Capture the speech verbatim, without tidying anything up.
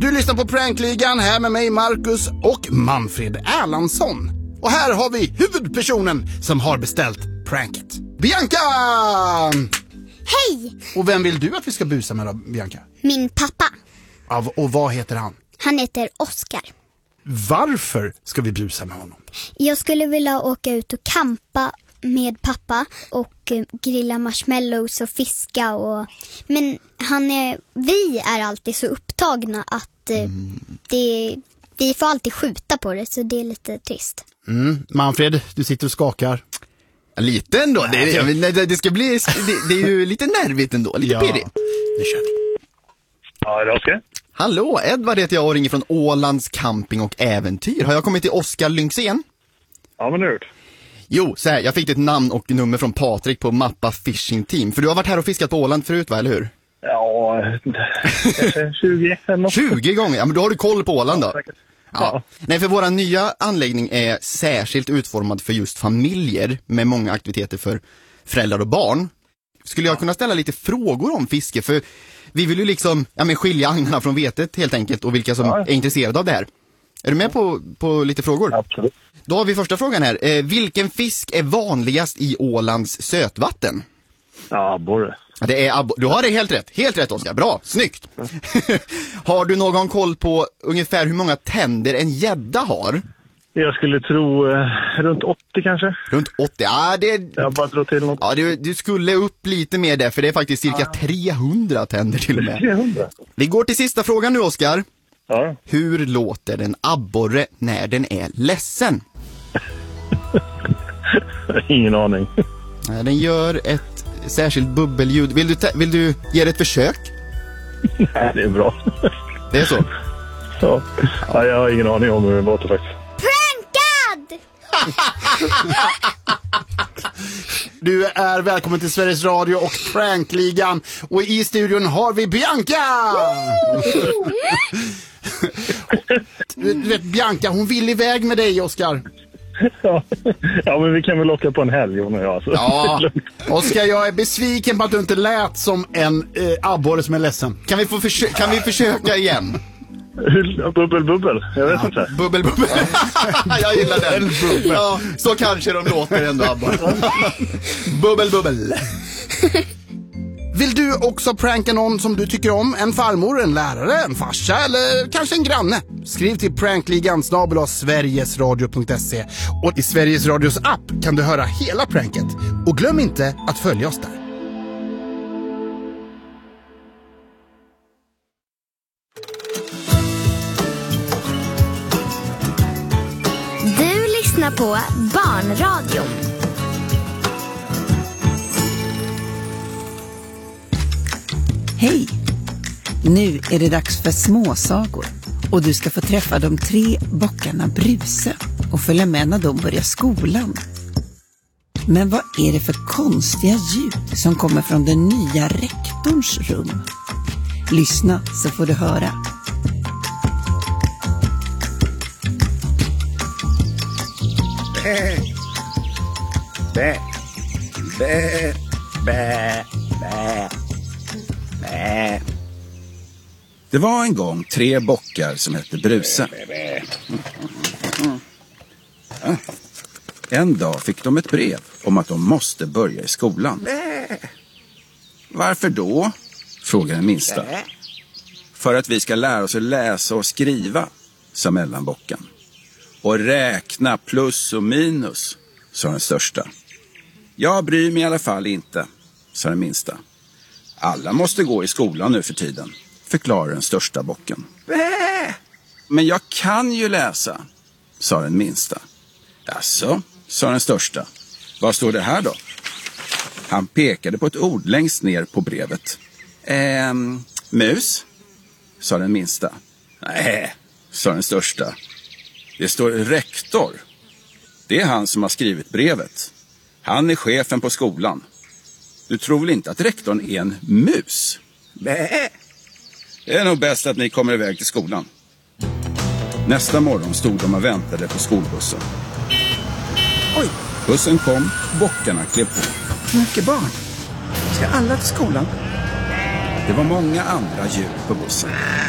Du lyssnar på Prankligan här med mig Marcus och Manfred Erlandsson. Och här har vi huvudpersonen som har beställt pranket. Bianca! Hej! Och vem vill du att vi ska busa med då, Bianca? Min pappa. Ja, och vad heter han? Han heter Oskar. Varför ska vi busa med honom? Jag skulle vilja åka ut och kampa med pappa och eh, grilla marshmallows och fiska och... Men han är... vi är alltid så upptagna att eh, mm. det... vi får alltid skjuta på det, så det är lite trist. Mm. Manfred, du sitter och skakar. Lite ändå, det, är, det, det ska bli det, det är ju lite nervigt ändå, lite ja, pirrigt. Nu kör vi. Ja, det är Oskar. Hallå, Edvard heter jag och ringer från Ålands camping och äventyr. Har jag kommit till Oskar Lynxén? Ja, men det är gjort. Jo, så här, jag fick ett namn och nummer från Patrik på Mappa Fishing Team. För du har varit här och fiskat på Åland förut, va, eller hur? Ja, tjugo eller något. tjugo gånger? Ja, men då har du koll på Åland då. Ja, ja. Ja. Nej, för våra nya anläggning är särskilt utformad för just familjer med många aktiviteter för föräldrar och barn. Skulle jag kunna ställa lite frågor om fiske? För vi vill ju liksom ja, men skilja agnarna från vetet helt enkelt och vilka som Ja. är intresserade av det här. Är du med på, på lite frågor? Absolut. Då har vi första frågan här. Eh, vilken fisk är vanligast i Ålands sötvatten? Ja, abborre. Ja, det är abbo- du har det helt rätt. Helt rätt, Oskar. Bra, snyggt. Har du någon koll på ungefär hur många tänder en gädda har? Jag skulle tro eh, runt åttio kanske. Runt åttio. Ja, det... Jag bara drar till något. Ja, du, du skulle upp lite mer där, för det är faktiskt cirka trehundra tänder till och med. trehundra. Vi går till sista frågan nu, Oskar. Ja. Hur låter en abborre när den är ledsen? Ingen aning. Nej, den gör ett särskilt bubbelljud. Vill du, ta- vill du ge det ett försök? Nej, det är bra. Det är så. Ja. Ja, jag har ingen aning om hur det låter faktiskt. Prankad! Du är välkommen till Sveriges Radio och Prankligan. Och i studion har vi Bianca! Du vet, Bianca, hon vill iväg med dig, Oskar. Ja. Ja, men vi kan väl åka på en helg, hon och jag. Så. Ja, Oskar, jag är besviken på att du inte lät som en eh, abborre som är ledsen. Kan vi, få försö- kan vi försöka igen? Hur- Bubbel, bubbel. Jag vet inte. Bubbel, bubbel. Jag gillar den. Ja, så kanske de låter ändå, abborre. Bubbel, bubbel. Vill du också pranka någon som du tycker om? En farmor, en lärare, en farsa eller kanske en granne? Skriv till prankligan snabel-a sverigesradio punkt se. Och i Sveriges Radios app kan du höra hela pranket. Och glöm inte att följa oss där. Du lyssnar på Barnradion. Hej! Nu är det dags för småsagor och du ska få träffa de tre bockarna Bruse och följa med när de börjar skolan. Men vad är det för konstiga ljud som kommer från den nya rektorns rum? Lyssna så får du höra. Bä, bä, bä, bä, bä, bä. Det var en gång tre bockar som hette Bruse. Ja. En dag fick de ett brev om att de måste börja i skolan. Varför då? Frågade den minsta. För att vi ska lära oss att läsa och skriva, sa mellanbocken. Och räkna plus och minus, sa den största. Jag bryr mig i alla fall inte, sa den minsta. Alla måste gå i skolan nu för tiden, förklarar den största bocken. Bä! Men jag kan ju läsa, sa den minsta. Jaså, sa den största. Vad står det här då? Han pekade på ett ord längst ner på brevet. Ehm, mus, sa den minsta. Nej, sa den största. Det står rektor. Det är han som har skrivit brevet. Han är chefen på skolan. Du tror väl inte att rektorn är en mus? Bä. Det är nog bäst att ni kommer iväg till skolan. Nästa morgon stod de och väntade på skolbussen. Oj, bussen kom, bockarna klev på. Mycket barn. Ska alla till skolan? Det var många andra djur på bussen.